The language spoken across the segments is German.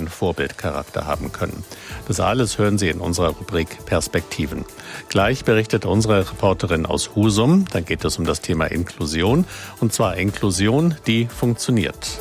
den Vorbildcharakter haben können. Das alles hören Sie in unserer Rubrik Perspektiven. Gleich berichtet unsere Reporterin aus Husum. Dann geht es um das Thema Inklusion. Und zwar Inklusion, die funktioniert.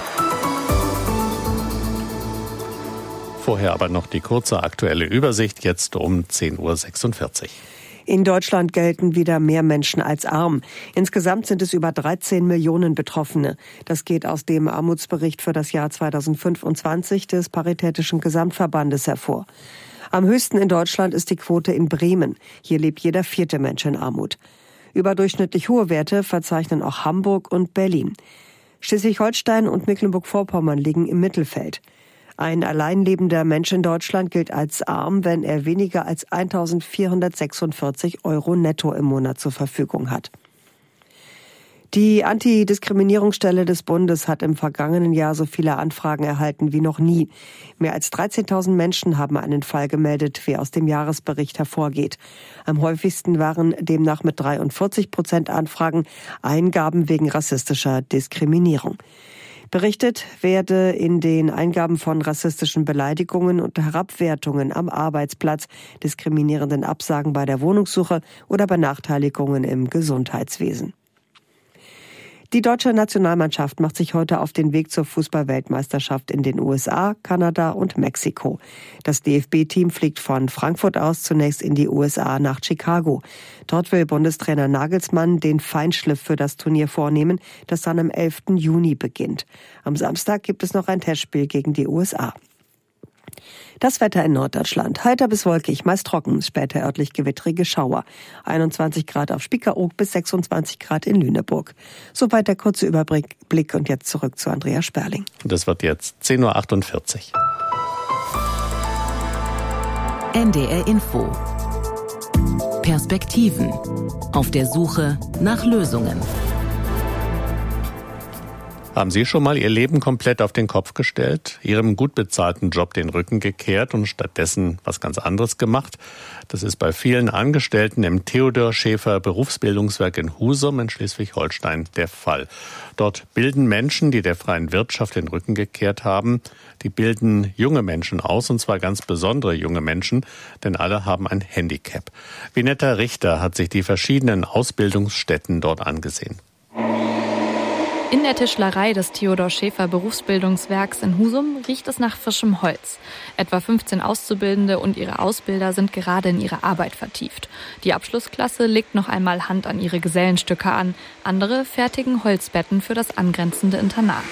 Vorher aber noch die kurze aktuelle Übersicht, jetzt um 10.46 Uhr. In Deutschland gelten wieder mehr Menschen als arm. Insgesamt sind es über 13 Millionen Betroffene. Das geht aus dem Armutsbericht für das Jahr 2025 des Paritätischen Gesamtverbandes hervor. Am höchsten in Deutschland ist die Quote in Bremen. Hier lebt jeder 4. Mensch in Armut. Überdurchschnittlich hohe Werte verzeichnen auch Hamburg und Berlin. Schleswig-Holstein und Mecklenburg-Vorpommern liegen im Mittelfeld. Ein alleinlebender Mensch in Deutschland gilt als arm, wenn er weniger als 1.446 € netto im Monat zur Verfügung hat. Die Antidiskriminierungsstelle des Bundes hat im vergangenen Jahr so viele Anfragen erhalten wie noch nie. Mehr als 13.000 Menschen haben einen Fall gemeldet, wie aus dem Jahresbericht hervorgeht. Am häufigsten waren demnach mit 43% Anfragen Eingaben wegen rassistischer Diskriminierung. Berichtet werde in den Eingaben von rassistischen Beleidigungen und Herabwertungen am Arbeitsplatz, diskriminierenden Absagen bei der Wohnungssuche oder Benachteiligungen im Gesundheitswesen. Die deutsche Nationalmannschaft macht sich heute auf den Weg zur Fußball-Weltmeisterschaft in den USA, Kanada und Mexiko. Das DFB-Team fliegt von Frankfurt aus zunächst in die USA nach Chicago. Dort will Bundestrainer Nagelsmann den Feinschliff für das Turnier vornehmen, das dann am 11. Juni beginnt. Am Samstag gibt es noch ein Testspiel gegen die USA. Das Wetter in Norddeutschland. Heiter bis wolkig, meist trocken, später örtlich gewittrige Schauer. 21 Grad auf Spiekeroog bis 26 Grad in Lüneburg. Soweit der kurze Überblick und jetzt zurück zu Andrea Sperling. Das wird jetzt 10.48 Uhr. NDR Info. Perspektiven. Auf der Suche nach Lösungen. Haben Sie schon mal Ihr Leben komplett auf den Kopf gestellt, Ihrem gut bezahlten Job den Rücken gekehrt und stattdessen was ganz anderes gemacht? Das ist bei vielen Angestellten im Theodor Schäfer Berufsbildungswerk in Husum in Schleswig-Holstein der Fall. Dort bilden Menschen, die der freien Wirtschaft den Rücken gekehrt haben, die bilden junge Menschen aus, und zwar ganz besondere junge Menschen, denn alle haben ein Handicap. Vinetta Richter hat sich die verschiedenen Ausbildungsstätten dort angesehen. In der Tischlerei des Theodor Schäfer Berufsbildungswerks in Husum riecht es nach frischem Holz. Etwa 15 Auszubildende und ihre Ausbilder sind gerade in ihre Arbeit vertieft. Die Abschlussklasse legt noch einmal Hand an ihre Gesellenstücke an. Andere fertigen Holzbetten für das angrenzende Internat.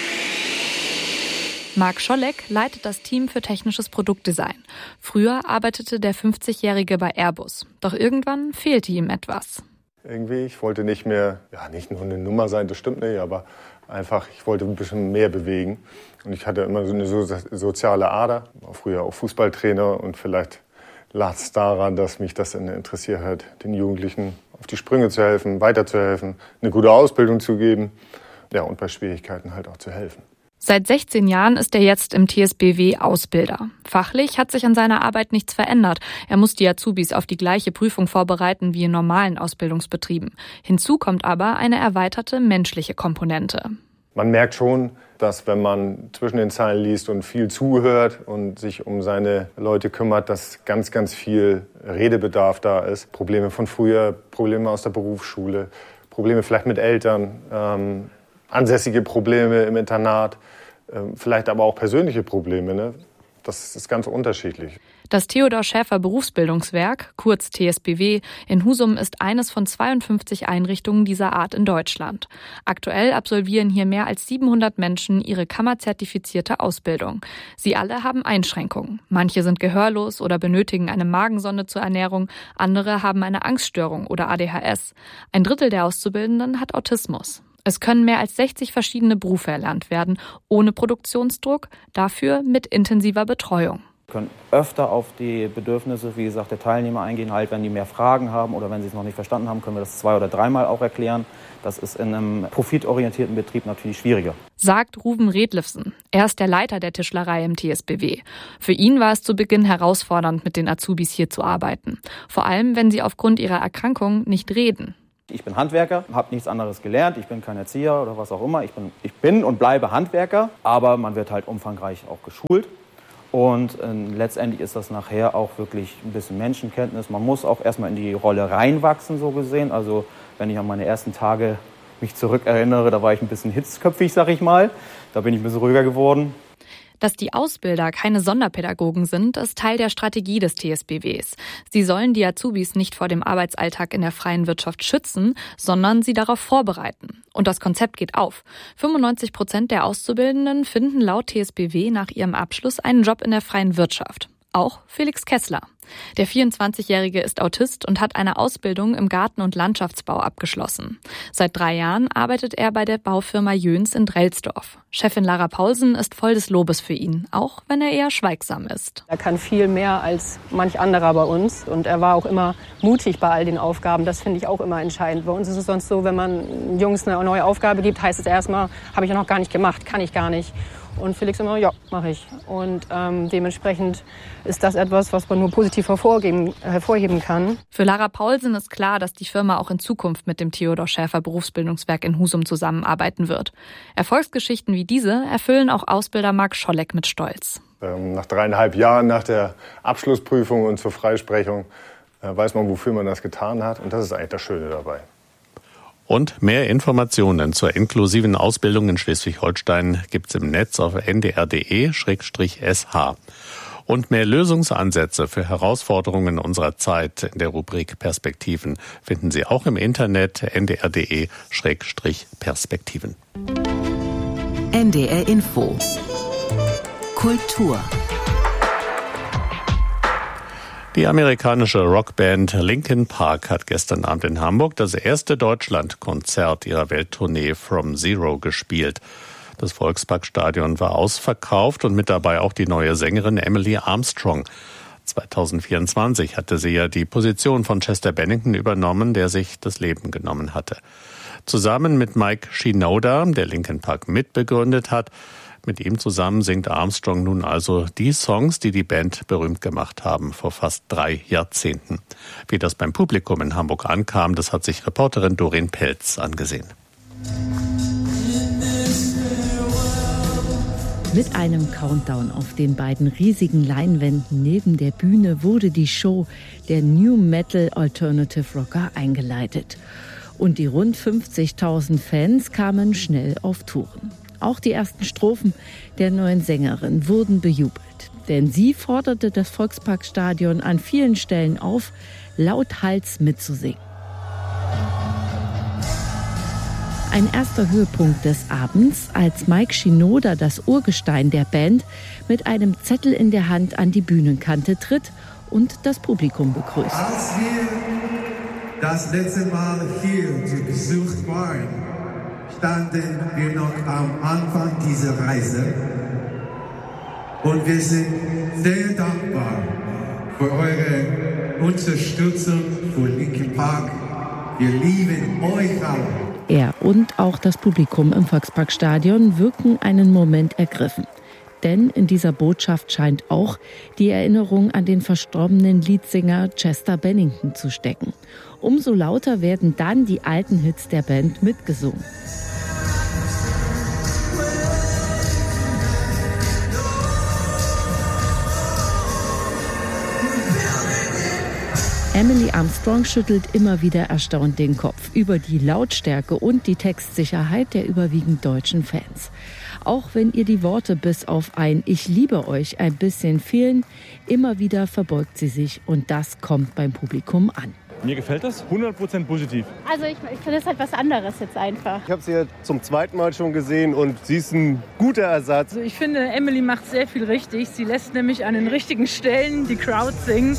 Marc Scholleck leitet das Team für technisches Produktdesign. Früher arbeitete der 50-Jährige bei Airbus. Doch irgendwann fehlte ihm etwas. Irgendwie, ich wollte nicht mehr, nicht nur eine Nummer sein, das stimmt nicht, aber einfach, ich wollte ein bisschen mehr bewegen. Und ich hatte immer so eine soziale Ader, war früher auch Fußballtrainer, und vielleicht lag es daran, dass mich das interessiert hat, den Jugendlichen auf die Sprünge zu helfen, weiterzuhelfen, eine gute Ausbildung zu geben, und bei Schwierigkeiten halt auch zu helfen. Seit 16 Jahren ist er jetzt im TSBW Ausbilder. Fachlich hat sich an seiner Arbeit nichts verändert. Er muss die Azubis auf die gleiche Prüfung vorbereiten wie in normalen Ausbildungsbetrieben. Hinzu kommt aber eine erweiterte menschliche Komponente. Man merkt schon, dass wenn man zwischen den Zeilen liest und viel zuhört und sich um seine Leute kümmert, dass ganz, ganz viel Redebedarf da ist. Probleme von früher, Probleme aus der Berufsschule, Probleme vielleicht mit Eltern, ansässige Probleme im Internat, vielleicht aber auch persönliche Probleme. Ne? Das ist ganz unterschiedlich. Das Theodor Schäfer Berufsbildungswerk, kurz TSBW, in Husum ist eines von 52 Einrichtungen dieser Art in Deutschland. Aktuell absolvieren hier mehr als 700 Menschen ihre kammerzertifizierte Ausbildung. Sie alle haben Einschränkungen. Manche sind gehörlos oder benötigen eine Magensonde zur Ernährung, andere haben eine Angststörung oder ADHS. Ein Drittel der Auszubildenden hat Autismus. Es können mehr als 60 verschiedene Berufe erlernt werden, ohne Produktionsdruck, dafür mit intensiver Betreuung. Wir können öfter auf die Bedürfnisse, wie gesagt, der Teilnehmer eingehen, halt, wenn die mehr Fragen haben oder wenn sie es noch nicht verstanden haben, können wir das 2- oder 3-mal auch erklären. Das ist in einem profitorientierten Betrieb natürlich schwieriger. Sagt Ruben Redlifsen. Er ist der Leiter der Tischlerei im TSBW. Für ihn war es zu Beginn herausfordernd, mit den Azubis hier zu arbeiten. Vor allem, wenn sie aufgrund ihrer Erkrankung nicht reden. Ich bin Handwerker, habe nichts anderes gelernt, ich bin kein Erzieher oder was auch immer. Ich bin und bleibe Handwerker, aber man wird halt umfangreich auch geschult. Und letztendlich ist das nachher auch wirklich ein bisschen Menschenkenntnis. Man muss auch erstmal in die Rolle reinwachsen, so gesehen. Also wenn ich an meine ersten Tage mich zurückerinnere, da war ich ein bisschen hitzköpfig, sag ich mal. Da bin ich ein bisschen ruhiger geworden. Dass die Ausbilder keine Sonderpädagogen sind, ist Teil der Strategie des TSBWs. Sie sollen die Azubis nicht vor dem Arbeitsalltag in der freien Wirtschaft schützen, sondern sie darauf vorbereiten. Und das Konzept geht auf. 95% der Auszubildenden finden laut TSBW nach ihrem Abschluss einen Job in der freien Wirtschaft. Auch Felix Kessler. Der 24-Jährige ist Autist und hat eine Ausbildung im Garten- und Landschaftsbau abgeschlossen. Seit 3 Jahren arbeitet er bei der Baufirma Jöns in Drelsdorf. Chefin Lara Paulsen ist voll des Lobes für ihn, auch wenn er eher schweigsam ist. Er kann viel mehr als manch anderer bei uns und er war auch immer mutig bei all den Aufgaben. Das finde ich auch immer entscheidend. Bei uns ist es sonst so, wenn man Jungs eine neue Aufgabe gibt, heißt es erstmal, habe ich ja noch gar nicht gemacht, kann ich gar nicht. Und Felix immer, ja, mache ich. Und dementsprechend ist das etwas, was man nur positiv hervorheben kann. Für Lara Paulsen ist klar, dass die Firma auch in Zukunft mit dem Theodor Schäfer Berufsbildungswerk in Husum zusammenarbeiten wird. Erfolgsgeschichten wie diese erfüllen auch Ausbilder Marc Scholleck mit Stolz. Nach 3,5 Jahren nach der Abschlussprüfung und zur Freisprechung weiß man, wofür man das getan hat. Und das ist eigentlich das Schöne dabei. Und mehr Informationen zur inklusiven Ausbildung in Schleswig-Holstein gibt's im Netz auf ndr.de/sh. Und mehr Lösungsansätze für Herausforderungen unserer Zeit in der Rubrik Perspektiven finden Sie auch im Internet ndr.de/perspektiven. NDR Info. Kultur. Die amerikanische Rockband Linkin Park hat gestern Abend in Hamburg das erste Deutschlandkonzert ihrer Welttournee From Zero gespielt. Das Volksparkstadion war ausverkauft und mit dabei auch die neue Sängerin Emily Armstrong. 2024 hatte sie ja die Position von Chester Bennington übernommen, der sich das Leben genommen hatte. Zusammen mit Mike Shinoda, der Linkin Park mitbegründet hat, mit ihm zusammen singt Armstrong nun also die Songs, die die Band berühmt gemacht haben vor fast 3 Jahrzehnten. Wie das beim Publikum in Hamburg ankam, das hat sich Reporterin Doreen Pelz angesehen. Mit einem Countdown auf den beiden riesigen Leinwänden neben der Bühne wurde die Show der New Metal Alternative Rocker eingeleitet. Und die rund 50.000 Fans kamen schnell auf Touren. Auch die ersten Strophen der neuen Sängerin wurden bejubelt. Denn sie forderte das Volksparkstadion an vielen Stellen auf, lauthals mitzusingen. Ein erster Höhepunkt des Abends, als Mike Shinoda, das Urgestein der Band, mit einem Zettel in der Hand an die Bühnenkante tritt und das Publikum begrüßt. Als wir das letzte Mal hier zu Besuch waren, standen wir noch am Anfang dieser Reise und wir sind sehr dankbar für eure Unterstützung für Linkin Park. Wir lieben euch alle. Er und auch das Publikum im Volksparkstadion wirken einen Moment ergriffen. Denn in dieser Botschaft scheint auch die Erinnerung an den verstorbenen Leadsänger Chester Bennington zu stecken. Umso lauter werden dann die alten Hits der Band mitgesungen. Emily Armstrong schüttelt immer wieder erstaunt den Kopf über die Lautstärke und die Textsicherheit der überwiegend deutschen Fans. Auch wenn ihr die Worte bis auf ein "Ich liebe euch" ein bisschen fehlen, immer wieder verbeugt sie sich und das kommt beim Publikum an. Mir gefällt das 100% positiv. Also ich finde es halt was anderes jetzt einfach. Ich habe sie ja zum 2. Mal schon gesehen und sie ist ein guter Ersatz. Also ich finde, Emily macht sehr viel richtig. Sie lässt nämlich an den richtigen Stellen die Crowd singen.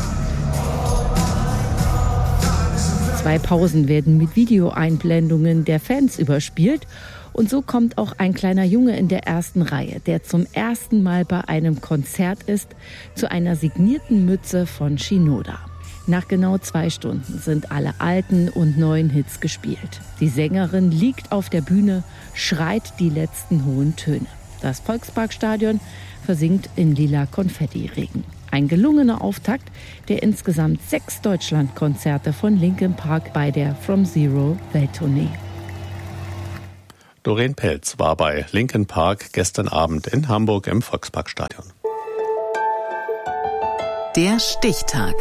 2 Pausen werden mit Videoeinblendungen der Fans überspielt. Und so kommt auch ein kleiner Junge in der ersten Reihe, der zum ersten Mal bei einem Konzert ist, zu einer signierten Mütze von Shinoda. Nach genau 2 Stunden sind alle alten und neuen Hits gespielt. Die Sängerin liegt auf der Bühne, schreit die letzten hohen Töne. Das Volksparkstadion versinkt in lila Konfettiregen. Ein gelungener Auftakt der insgesamt 6 Deutschlandkonzerte von Linkin Park bei der From Zero Welttournee. Doreen Pelz war bei Linkin Park gestern Abend in Hamburg im Volksparkstadion. Der Stichtag.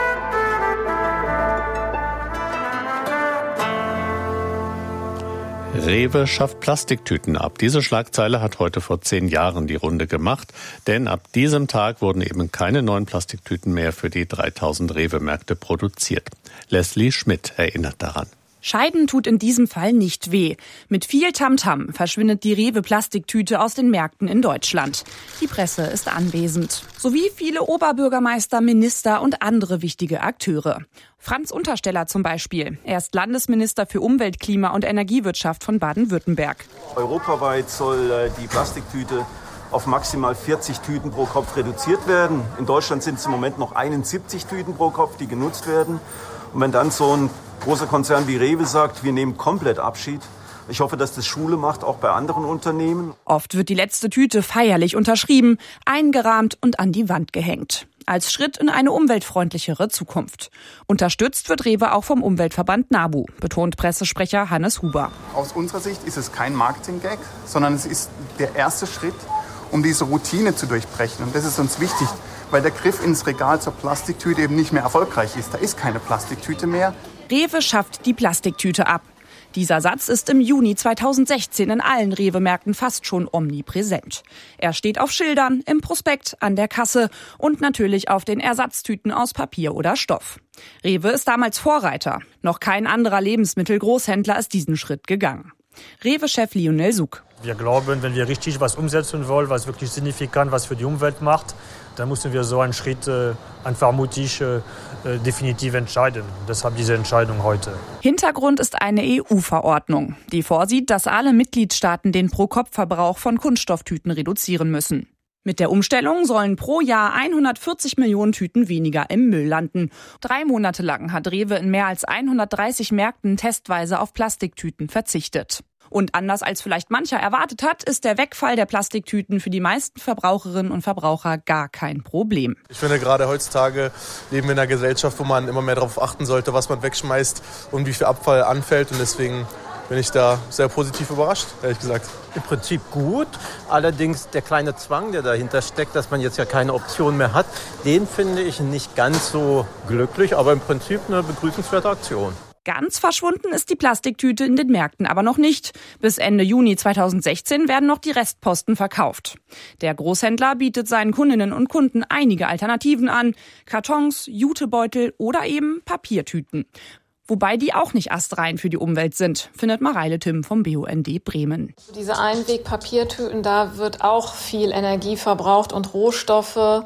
Rewe schafft Plastiktüten ab. Diese Schlagzeile hat heute vor 10 Jahren die Runde gemacht, denn ab diesem Tag wurden eben keine neuen Plastiktüten mehr für die 3000 Rewe-Märkte produziert. Leslie Schmidt erinnert daran. Scheiden tut in diesem Fall nicht weh. Mit viel Tamtam verschwindet die Rewe-Plastiktüte aus den Märkten in Deutschland. Die Presse ist anwesend. Sowie viele Oberbürgermeister, Minister und andere wichtige Akteure. Franz Untersteller zum Beispiel. Er ist Landesminister für Umwelt, Klima und Energiewirtschaft von Baden-Württemberg. Europaweit soll die Plastiktüte auf maximal 40 Tüten pro Kopf reduziert werden. In Deutschland sind es im Moment noch 71 Tüten pro Kopf, die genutzt werden. Und wenn dann so ein großer Konzern wie Rewe sagt, wir nehmen komplett Abschied. Ich hoffe, dass das Schule macht, auch bei anderen Unternehmen. Oft wird die letzte Tüte feierlich unterschrieben, eingerahmt und an die Wand gehängt. Als Schritt in eine umweltfreundlichere Zukunft. Unterstützt wird Rewe auch vom Umweltverband NABU, betont Pressesprecher Hannes Huber. Aus unserer Sicht ist es kein Marketing-Gag, sondern es ist der erste Schritt, um diese Routine zu durchbrechen. Und das ist uns wichtig, weil der Griff ins Regal zur Plastiktüte eben nicht mehr erfolgreich ist. Da ist keine Plastiktüte mehr. Rewe schafft die Plastiktüte ab. Dieser Satz ist im Juni 2016 in allen Rewe-Märkten fast schon omnipräsent. Er steht auf Schildern, im Prospekt, an der Kasse und natürlich auf den Ersatztüten aus Papier oder Stoff. Rewe ist damals Vorreiter. Noch kein anderer Lebensmittelgroßhändler ist diesen Schritt gegangen. Rewe-Chef Lionel Suk. Wir glauben, wenn wir richtig was umsetzen wollen, was wirklich signifikant was für die Umwelt macht, dann müssen wir so einen Schritt einfach mutig definitiv entscheiden. Deshalb diese Entscheidung heute. Hintergrund ist eine EU-Verordnung, die vorsieht, dass alle Mitgliedstaaten den Pro-Kopf-Verbrauch von Kunststofftüten reduzieren müssen. Mit der Umstellung sollen pro Jahr 140 Millionen Tüten weniger im Müll landen. 3 Monate lang hat Rewe in mehr als 130 Märkten testweise auf Plastiktüten verzichtet. Und anders als vielleicht mancher erwartet hat, ist der Wegfall der Plastiktüten für die meisten Verbraucherinnen und Verbraucher gar kein Problem. Ich finde, gerade heutzutage leben wir in einer Gesellschaft, wo man immer mehr darauf achten sollte, was man wegschmeißt und wie viel Abfall anfällt. Und deswegen bin ich da sehr positiv überrascht, ehrlich gesagt. Im Prinzip gut. Allerdings der kleine Zwang, der dahinter steckt, dass man jetzt ja keine Option mehr hat, den finde ich nicht ganz so glücklich. Aber im Prinzip eine begrüßenswerte Aktion. Ganz verschwunden ist die Plastiktüte in den Märkten aber noch nicht. Bis Ende Juni 2016 werden noch die Restposten verkauft. Der Großhändler bietet seinen Kundinnen und Kunden einige Alternativen an. Kartons, Jutebeutel oder eben Papiertüten. Wobei die auch nicht astrein für die Umwelt sind, findet Mareile Timm vom BUND Bremen. Diese Einweg-Papiertüten, da wird auch viel Energie verbraucht und Rohstoffe,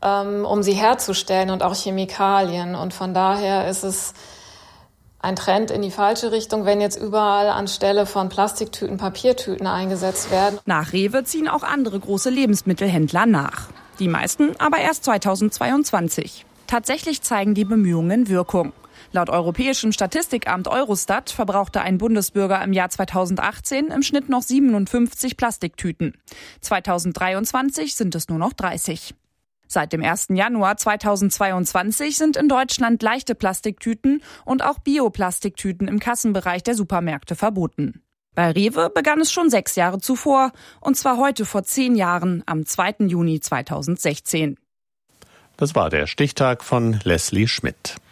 um sie herzustellen und auch Chemikalien. Und von daher ist es ein Trend in die falsche Richtung, wenn jetzt überall anstelle von Plastiktüten Papiertüten eingesetzt werden. Nach Rewe ziehen auch andere große Lebensmittelhändler nach. Die meisten aber erst 2022. Tatsächlich zeigen die Bemühungen Wirkung. Laut Europäischem Statistikamt Eurostat verbrauchte ein Bundesbürger im Jahr 2018 im Schnitt noch 57 Plastiktüten. 2023 sind es nur noch 30. Seit dem 1. Januar 2022 sind in Deutschland leichte Plastiktüten und auch Bioplastiktüten im Kassenbereich der Supermärkte verboten. Bei Rewe begann es schon 6 Jahre zuvor, und zwar heute vor 10 Jahren, am 2. Juni 2016. Das war der Stichtag von Leslie Schmidt.